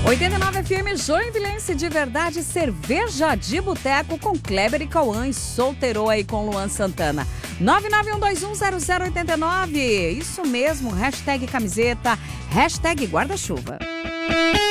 89 FM Joinvilense de verdade, cerveja de boteco com Kleber e Cauã e solteirou aí com Luan Santana. 991210089, isso mesmo, hashtag camiseta, hashtag guarda-chuva.